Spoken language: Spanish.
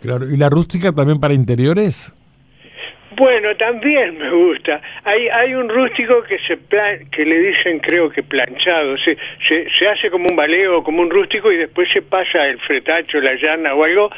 Claro, ¿y la rústica también para interiores? Bueno, también me gusta. Hay un rústico que le dicen, creo que planchado. Se hace como un baleo, como un rústico, y después se pasa el fretacho, la llana o algo,